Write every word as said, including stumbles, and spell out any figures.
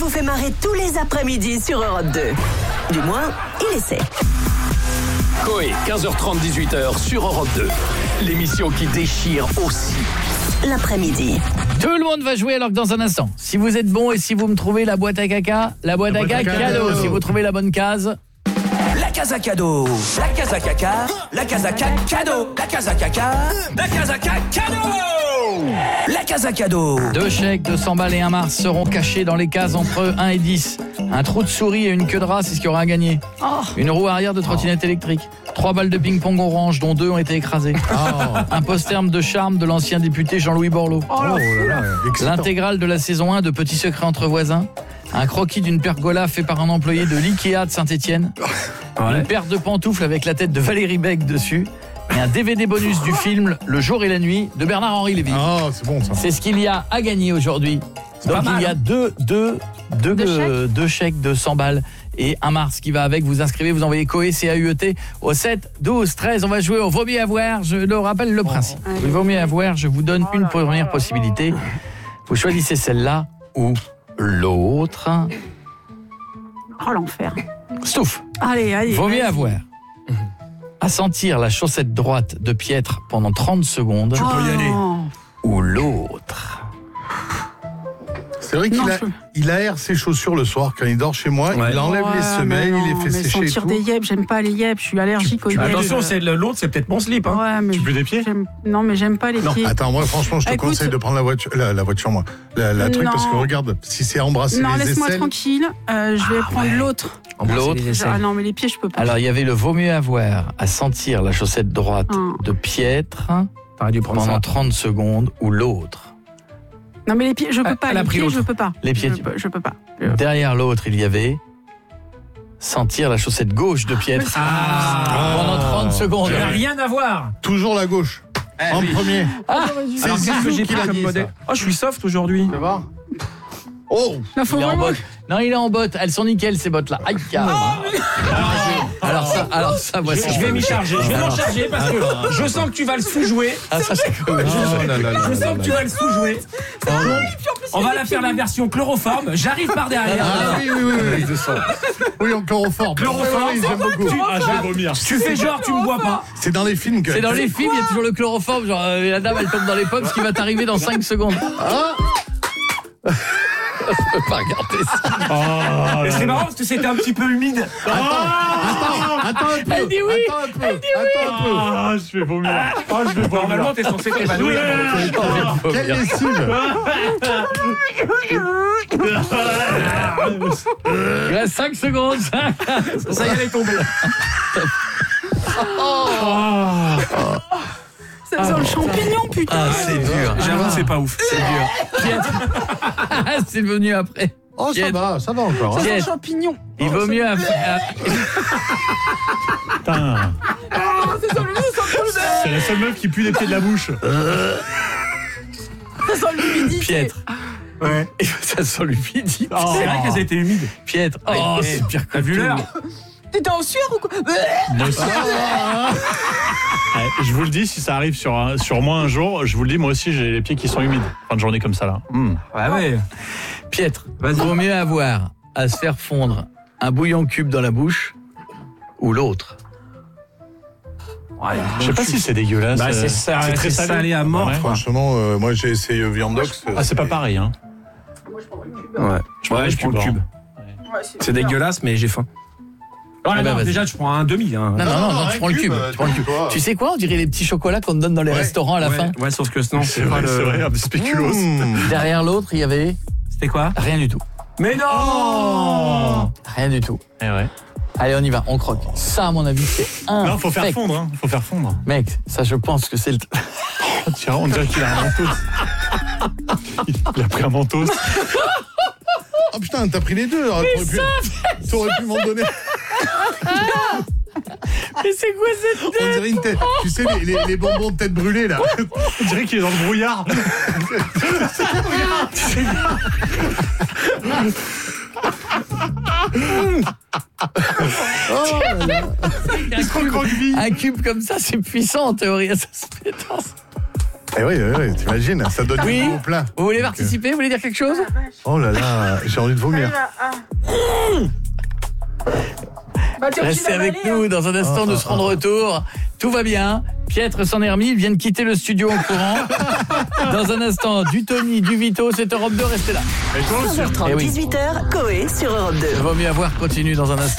vous fait marrer tous les après-midi sur Europe deux. Du moins, il essaie. Coé, quinze heures trente, dix-huit heures sur Europe deux. L'émission qui déchire aussi l'après-midi. Tout le monde va jouer alors que dans un instant, si vous êtes bon et si vous me trouvez la boîte à caca, la boîte, la à, boîte caca, à cadeau. cadeau. Si vous trouvez la bonne case... La case à cadeau, la case à caca, la case à cadeau, la case à caca, la case à cadeau, la case à cadeau. Deux chèques de cent balles et un Mars seront cachés dans les cases entre un et dix. Un trou de souris et une queue de rat, c'est ce qu'il y aura à gagner. Oh. Une roue arrière de trottinette oh. électrique. Trois balles de ping-pong orange, dont deux ont été écrasées. Oh. Un poster de charme de l'ancien député Jean-Louis Borloo. Oh, là, oh là là, l'intégrale de la saison un de Petits secrets entre voisins. Un croquis d'une pergola fait par un employé de l'Ikea de Saint-Étienne. Ouais. Une paire de pantoufles avec la tête de Valérie Beck dessus. Et un D V D bonus du film Le jour et la nuit de Bernard-Henri Lévy. Ah, c'est bon ça. C'est ce qu'il y a à gagner aujourd'hui. C'est Donc il y a deux, deux, deux, deux, chèques. deux chèques de cent balles et un Mars qui va avec. Vous inscrivez, vous envoyez Coé, C A U E T au sept, douze, treize. On va jouer au Vaut mieux avoir. Je le rappelle le principe. Oh. Il vaut mieux avoir. Je vous donne oh une première là possibilité. Vous choisissez celle-là ou l'autre. Oh l'enfer. Stouff. Allez, allez. Vaut mieux allez. avoir. À sentir la chaussette droite de Pietre pendant trente secondes. Tu peux y aller. Ou l'autre. C'est vrai qu'il non, a, je... il aère ses chaussures le soir quand il dort chez moi. Ouais. Il enlève ouais, les semelles, non, il les fait sécher. Sentir et tout. des yeux, j'aime pas les yeux. Je suis allergique tu, aux tu, yeux. Attention, c'est l'autre, c'est peut-être mon slip. Hein. Ouais, mais tu peux des pieds j'aime... Non, mais j'aime pas les non. pieds. Attends, moi, franchement, je te Écoute, conseille de prendre la voiture, la, la voiture, moi, la, la truc, non. parce que regarde, si c'est embrasser non, les aisselles. Non, laisse-moi tranquille. Euh, je vais ah, prendre ouais. l'autre. L'autre. Ah non, mais les pieds, je peux pas. Alors, il y avait le vaut mieux avoir à sentir la chaussette droite ah. de Pietre pendant trente secondes ou l'autre. Non mais les pieds, je peux pas. Elle les pieds, l'autre. je peux pas. Les pieds, je, tu... peux, je peux pas. Derrière l'autre, il y avait sentir la chaussette gauche de Pietre ah. pendant trente secondes. Ça n'a rien à voir. Toujours la gauche. Eh, en oui. premier. Ah. C'est Alors qu'est-ce que j'ai pris comme modèle ? Oh, je suis soft aujourd'hui. Ça va ? Oh, il est en botte. Non, il est en botte. Elles sont nickel ces bottes là. Aïe, carrément. Oh alors ça, alors ça, moi, je, je vais m'y charger. Je vais m'en charger parce que je sens que tu vas le sous-jouer. Ah ça c'est cool. Je, là, là, là, je sens là, que tu vas le sous-jouer. Oh, on va la faire la version chloroforme. J'arrive par derrière. Ah oui oui oui. Oui, oui, ça. Oui en chloroforme. Chloroforme. Oui, j'aime beaucoup. Tu, ah, je vais vomir. Tu fais genre tu me vois pas. C'est dans les films que. C'est dans les films. Il y a toujours le chloroforme. Genre euh, la dame elle tombe dans les pommes. Ce qui va t'arriver dans cinq secondes. Ah. Je peux pas regarder ça. Oh, et c'est marrant parce que c'était un petit peu humide. Attends, attends, attends un peu. Elle dit oui. Attends un peu. Elle dit oui. Attends un peu. Ah, je vais vomir. Ah, je vais vomir. Normalement, t'es censé t'évanouir. Quelle lessive. Il reste cinq secondes. Ça y est, elle est tombée. Oh. Ça sent ah, le champignon, putain. Ah, c'est dur. J'avoue, c'est pas ouf. C'est dur. C'est venu après. Oh, ça va, ça va encore. Ça sent le champignon. Il vaut mieux après. Putain. C'est la seule meuf qui pue les pieds de la bouche. Ça sent l'humidité. Pietre. Ouais. Ça sent l'humidité. Oh. C'est vrai qu'elles étaient humides. Pietre. Oh, c'est pire que t'as vu l'heure. T'étais en sueur ou quoi? Moi aussi. Je vous le dis, si ça arrive sur, un, sur moi un jour, je vous le dis, moi aussi j'ai les pieds qui sont humides. Fin de journée comme ça là. Mmh. Ouais, ouais. Pietre, vaut mieux avoir à se faire fondre un bouillon cube dans la bouche ou l'autre. Ouais, je sais pas si c'est dégueulasse. Bah, c'est ça, c'est très salé, salé à mort. Ouais. Franchement, euh, moi j'ai essayé Viandox. Ah, c'est pas pareil, hein. Moi je prends le cube. Ouais, je prends, ouais, je prends le cube. Ouais, c'est c'est dégueulasse, mais j'ai faim. Oh, ah, non, bah, déjà, tu prends un demi. Hein. Non, non, non, non, non tu prends le cube. Euh, tu, prends le cube. Tu sais quoi? On dirait les petits chocolats qu'on te donne dans les ouais. restaurants à la ouais. fin. Ouais, sauf que non, c'est, c'est pas le. C'est vrai, un spéculoos. Mmh. Derrière l'autre, il y avait. C'était quoi? Rien du tout. Mais non oh Rien du tout. Eh ouais. Allez, on y va, on croque. Ça, à mon avis, c'est un. Non, faut faire fondre, hein. Faut faire fondre. Mec, ça, je pense que c'est le. Oh, tiens, on dirait qu'il a un mentos. Il a pris un mentos. Oh putain, t'as pris les deux. Alors, t'aurais, pu... t'aurais pu m'en donner. Mais c'est quoi cette tête? On dirait une tête. Tu sais, les, les, les bonbons de tête brûlée, là. On dirait qu'il est dans le brouillard. Oh là là. Un, cube, un cube comme ça, c'est puissant en théorie. Ça se pétance. Eh oui, oui, oui, t'imagines, ça donne Oui. du goût au plein. Vous voulez participer? Vous voulez dire quelque chose? Oh là là, j'ai envie de vomir. Bah, tiens, tu Restez vas avec avaler, nous, hein. dans un instant nous serons de retour. Tout va bien, Pietre s'en est remis, il vient de quitter le studio en courant. Dans un instant, du Tony, du Vito, c'est Europe deux, restez là. quinze heures trente, Eh oui. dix-huit heures, Coé sur Europe deux. Vaut mieux avoir continue dans un instant.